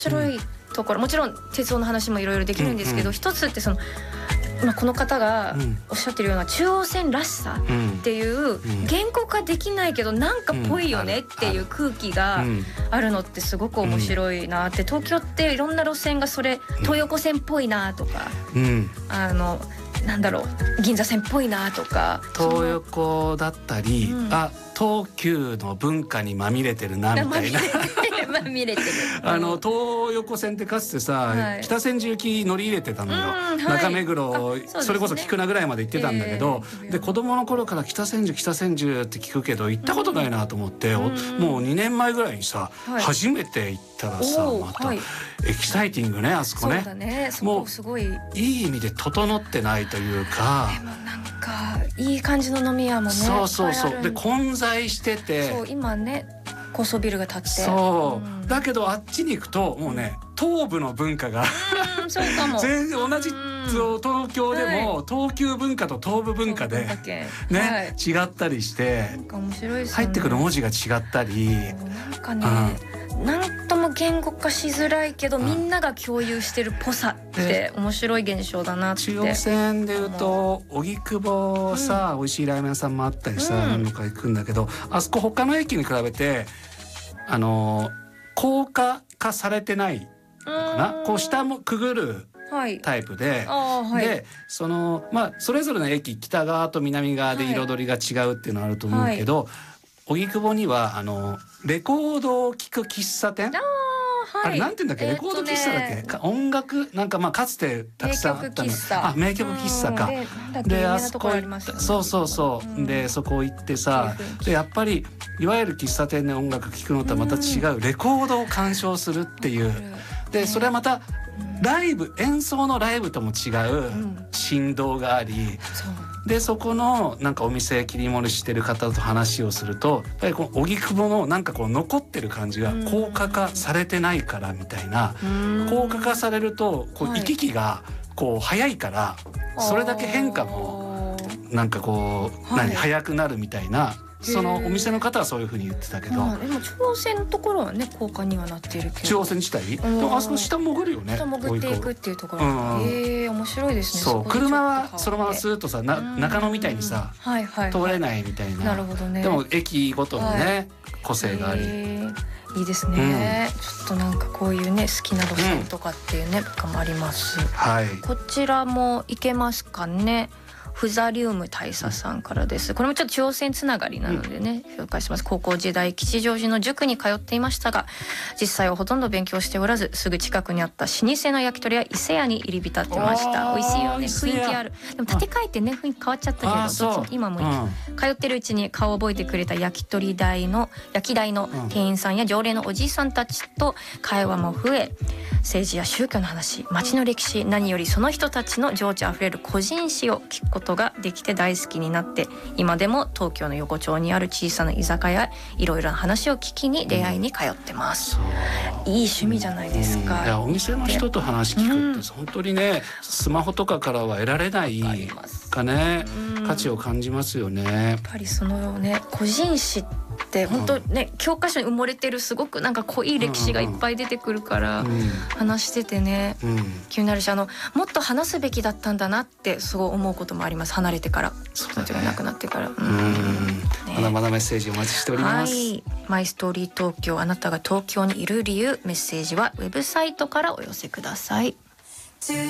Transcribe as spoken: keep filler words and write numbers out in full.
白いところ、もちろん鉄道の話もいろいろできるんですけど、うんうん、一つってその、まあ、この方がおっしゃってるような中央線らしさっていう言語化できないけどなんかぽいよねっていう空気があるのってすごく面白いなって。東京っていろんな路線がそれ東横線っぽいなとか、うん、あのなんだろう銀座線っぽいなとか、 東横だったり、うん、あ東急の文化にまみれてるなみたいなまみれてるあの東横線ってかつてさ、はい、北千住行き乗り入れてたのよ、うんはい、中目黒 そ,、ね、それこそ菊名ぐらいまで行ってたんだけど、えー、で子供の頃から北千住北千住って聞くけど行ったことないなと思って、うん、もうにねんまえぐらいにさ、はい、初めて行ったらさまた、はい、エキサイティングねあそこね。 そうだね、そこすごいもういい意味で整ってないというか、 でもなんかいい感じの飲み屋もね、 そうそうそうで混在してて、 そう今ね高層ビルが建って、 そう、うん、だけどあっちに行くともうね東部の文化がそうかも全然同じ東京でも、はい、東急文化と東部文化で、ね、はい、違ったりしてなんか面白いですよね、 入ってくる文字が違ったり、 なんかね、うん、なんとも言語化しづらいけど、うん、みんなが共有してるっぽさって面白い現象だなって。 中央線でいうと荻窪さ、うん、美味しいラーメン屋さんもあったりさ、うん、何度か行くんだけど、あそこ他の駅に比べてあの高架化されてないのかな、こう下もくぐるタイプで、はい、でそのまあそれぞれの駅北側と南側で彩りが違うっていうのはあると思うけど、荻、はい、窪にはあのレコードを聴く喫茶店、あれなんて言うんだっけ、レコード喫茶だっけ、えーね、音楽なんかまあかつてたくさんあったの、あ名曲喫茶か、であそこ行った、そうそうそう、でそこ行ってさ、でやっぱりいわゆる喫茶店で音楽聴くのとはまた違うレコードを鑑賞するっていう、でそれはまたライブ演奏のライブとも違う振動があり、でそこのなんかお店切り盛りしてる方と話をすると、やっぱりこの荻窪のなんかこう残ってる感じが高架化されてないからみたいな、高架化されるとこう行き来がこう早いから、それだけ変化もなんかこう何早くなるみたいな、そのお店の方はそういう風に言ってたけど、 まあ、でも中央線のところはね高架にはなっているけど、 中央線自体、でもあそこ下潜るよね、 下潜っていくっていうところ、うん、えー、面白いですね。 そう車はそのままスーッとさな中野みたいにさ、はいはいはい、通れないみたいな、 なるほどね、 でも駅ごとのね、はい、個性があり、 えー、いいですね、うん、ちょっとなんかこういうね好きな路線とかっていうね、うん、もあります、はい、こちらもいけますかね。フザリウム大佐さんからです。これもちょっと中央線つながりなのでね、うん、紹介します。高校時代吉祥寺の塾に通っていましたが、実際はほとんど勉強しておらず、すぐ近くにあった老舗の焼き鳥屋伊勢屋に入り浸ってました。美味しいよね、雰囲気ある。でも建て替えてね雰囲気変わっちゃったけど、どっちも今もいい、うん、通ってるうちに顔を覚えてくれた焼き鳥台の焼き台の店員さんや常連のおじいさんたちと会話も増え、政治や宗教の話、街の歴史、何よりその人たちの情緒あふれる個人史を聞くことができて大好きになって、今でも東京の横丁にある小さな居酒屋、いろいろな話を聞きに出会いに通ってます、うん、いい趣味じゃないですか、うん、いやお店の人と話聞くって本当にね、うん、スマホとかからは得られないかね、うん、価値を感じますよね。 やっぱりそのね個人史って本当ね、うん、教科書に埋もれてるすごくなんか濃い歴史がいっぱい出てくるから、うん、話しててね、うん、気になるし、あのもっと話すべきだったんだなってすごい思うこともあります。離れてから、人たちが亡くなってから、うんうん、 ね、まだまだメッセージお待ちしております。はい、 マイストーリー東京、あなたが東京にいる理由、メッセージはウェブサイトからお寄せください。